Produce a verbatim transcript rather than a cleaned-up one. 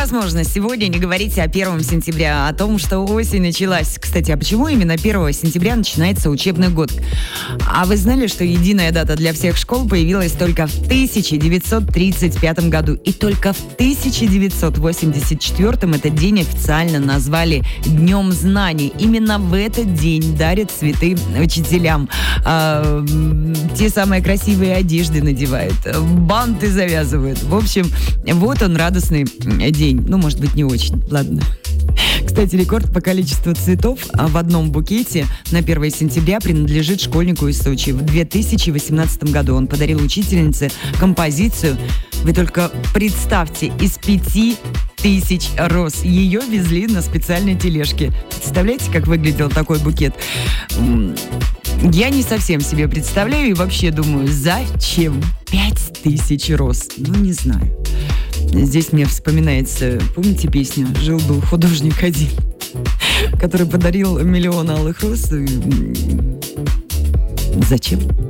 невозможно сегодня не говорить о первом сентября, о том, что осень началась. Кстати, а почему именно первого сентября начинается учебный год? А вы знали, что единая дата для всех школ появилась только в тысяча девятьсот тридцать пятом году? И только в тысяча девятьсот восемьдесят четвёртом этот день официально назвали Днем знаний. Именно в этот день дарят цветы учителям. А, те самые красивые одежды надевают, банты завязывают. В общем, вот он, радостный день. Ну, может быть, не очень. Ладно. Кстати, рекорд по количеству цветов в одном букете на первое сентября принадлежит школьнику из Сочи. В две тысячи восемнадцатом году он подарил учительнице композицию, вы только представьте, из пяти тысяч роз. Ее везли на специальной тележке. Представляете, как выглядел такой букет? Я не совсем себе представляю и вообще думаю, зачем пять тысяч роз? Ну, не знаю. Здесь мне вспоминается, помните песню «Жил-был художник один», который подарил миллион алых роз. Зачем?